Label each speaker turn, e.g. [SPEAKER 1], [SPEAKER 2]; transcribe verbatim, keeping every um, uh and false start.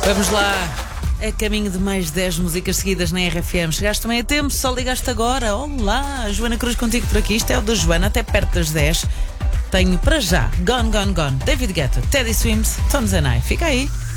[SPEAKER 1] Vamos lá. É caminho de mais dez músicas seguidas na R F M. Chegaste também a tempo, só ligaste agora. Olá, Joana Cruz contigo por aqui. Isto é o da Joana, até perto das dez. Tenho para já Gone, Gone, Gone, David Guetta, Teddy Swims, Tones and I. Fica aí.